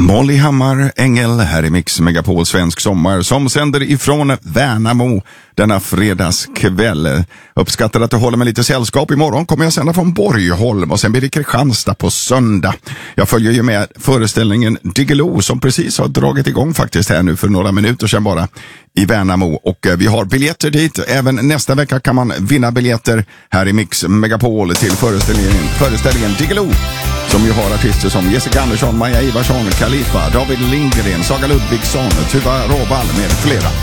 Molly Hammar, Engel, här i Mix Megapol Svensk Sommar som sänder ifrån Värnamo denna fredagskväll. Uppskattar att du håller med lite sällskap. Imorgon kommer jag sända från Borgholm och sen blir det Kristianstad på söndag. Jag följer ju med föreställningen Diggiloo som precis har dragit igång faktiskt här nu för några minuter sedan bara i Värnamo. Och vi har biljetter dit. Även nästa vecka kan man vinna biljetter här i Mix Megapol till föreställningen Diggiloo. Som ju har artister som Jessica Andersson, Maja Ivarsson, Khalifa, David Lindgren, Saga Ludvigsson, Tuva Råvall med flera.